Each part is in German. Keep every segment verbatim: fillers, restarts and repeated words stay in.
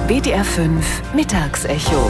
W D R fünf Mittagsecho.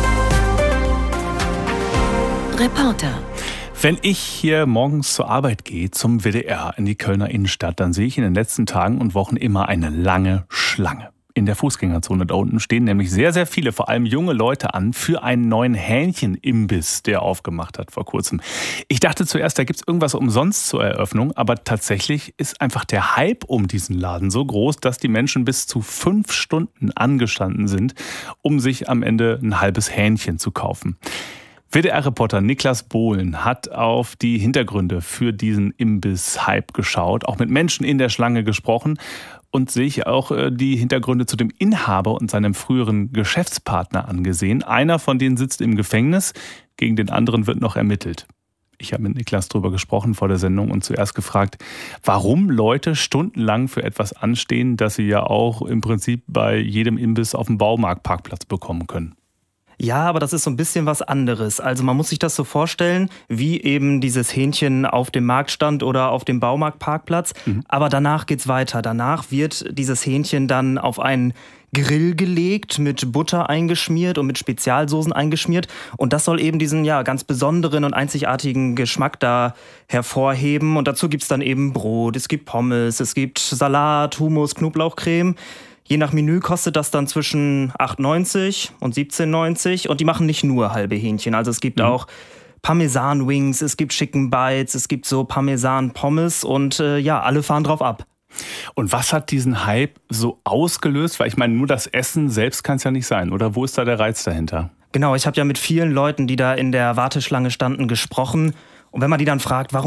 Reporter. Wenn ich hier morgens zur Arbeit gehe, zum W D R in die Kölner Innenstadt, dann sehe ich in den letzten Tagen und Wochen immer eine lange Schlange. In der Fußgängerzone da unten stehen nämlich sehr, sehr viele, vor allem junge Leute an, für einen neuen Hähnchenimbiss, der aufgemacht hat vor kurzem. Ich dachte zuerst, da gibt es irgendwas umsonst zur Eröffnung, aber tatsächlich ist einfach der Hype um diesen Laden so groß, dass die Menschen bis zu fünf Stunden angestanden sind, um sich am Ende ein halbes Hähnchen zu kaufen. W D R-Reporter Niklas Bohlen hat auf die Hintergründe für diesen Imbiss-Hype geschaut, auch mit Menschen in der Schlange gesprochen und sich auch die Hintergründe zu dem Inhaber und seinem früheren Geschäftspartner angesehen. Einer von denen sitzt im Gefängnis, gegen den anderen wird noch ermittelt. Ich habe mit Niklas drüber gesprochen vor der Sendung und zuerst gefragt, warum Leute stundenlang für etwas anstehen, das sie ja auch im Prinzip bei jedem Imbiss auf dem Baumarktparkplatz bekommen können. Ja, aber das ist so ein bisschen was anderes. Also man muss sich das so vorstellen, wie eben dieses Hähnchen auf dem Marktstand oder auf dem Baumarktparkplatz. Mhm. Aber danach geht's weiter. Danach wird dieses Hähnchen dann auf einen Grill gelegt, mit Butter eingeschmiert und mit Spezialsoßen eingeschmiert. Und das soll eben diesen ja ganz besonderen und einzigartigen Geschmack da hervorheben. Und dazu gibt's dann eben Brot, es gibt Pommes, es gibt Salat, Hummus, Knoblauchcreme. Je nach Menü kostet das dann zwischen acht neunzig und siebzehn neunzig und die machen nicht nur halbe Hähnchen. Also es gibt mhm. auch Parmesan-Wings, es gibt Chicken Bites, es gibt so Parmesan-Pommes und äh, ja, alle fahren drauf ab. Und was hat diesen Hype so ausgelöst? Weil ich meine, nur das Essen selbst kann es ja nicht sein, oder? Wo ist da der Reiz dahinter? Genau, ich habe ja mit vielen Leuten, die da in der Warteschlange standen, gesprochen. Und wenn man die dann fragt, warum